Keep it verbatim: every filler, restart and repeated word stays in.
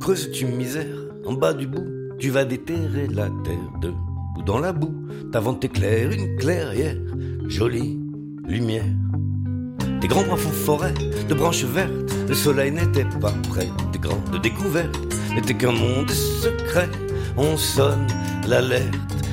creuse tu misère, en bas du bout, tu vas déterrer la terre debout dans la boue. T'inventes éclair, une clairière, jolie lumière. Des grands bras font forêt, de branches vertes, le soleil n'était pas prêt. Des grandes découvertes n'étaient qu'un monde secret. On sonne l'alerte